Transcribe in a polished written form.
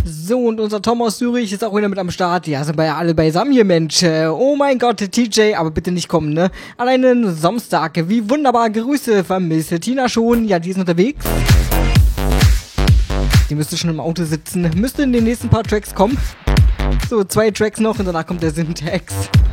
So, und unser Tom aus Zürich ist auch wieder mit am Start. Ja, sind wir ja alle beisammen hier, Mensch. Oh mein Gott, TJ, aber bitte nicht kommen, ne? Alleine einen Samstag, wie wunderbar. Grüße, vermisse Tina schon. Ja, die ist unterwegs. Die müsste schon im Auto sitzen. Müsste in den nächsten paar Tracks kommen. So, 2 Tracks noch und danach kommt der Syntax.